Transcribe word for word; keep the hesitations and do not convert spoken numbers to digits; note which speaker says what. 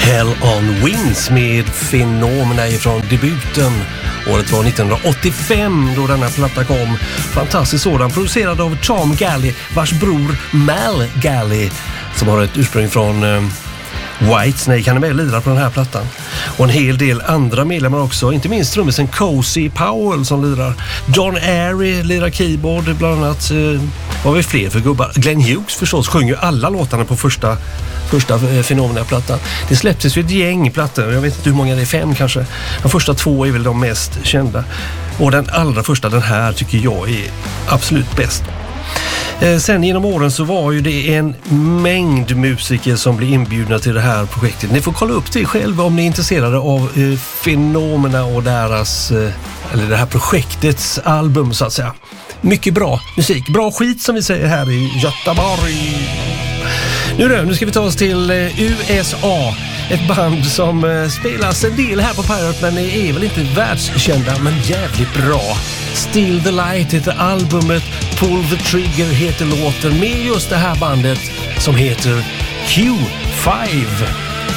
Speaker 1: Hell on Wings med Fenomena ifrån debuten. Året var nittonhundraåttiofem då denna platta kom. Fantastisk sådan, producerad av Tom Galley, vars bror Mal Galley, som har ett ursprung från eh, Whitesnake, han är med och lirar på den här plattan. Och en hel del andra medlemmar också, inte minst trummisen Cozy Powell som lirar. Don Airey lirar keyboard bland annat. Eh, vad har vi fler för gubbar? Glenn Hughes förstås sjunger alla låtarna på första första Fenomena-plattan. Det släpptes ju ett gäng plattor, jag vet inte hur många det är, fem kanske. De första två är väl de mest kända. Och den allra första, den här, tycker jag är absolut bäst. Eh, sen genom åren så var ju det en mängd musiker som blev inbjudna till det här projektet. Ni får kolla upp det själva om ni är intresserade av eh, Fenomena och deras, eh, eller det här projektets album så att säga. Mycket bra musik, bra skit som vi säger här i Göteborg. Nu då, nu ska vi ta oss till U S A. Ett band som spelas en del här på Pirate, men är väl inte världskända, men jävligt bra. Still the Light heter albumet, Pull the Trigger heter låten, med just det här bandet som heter Q five.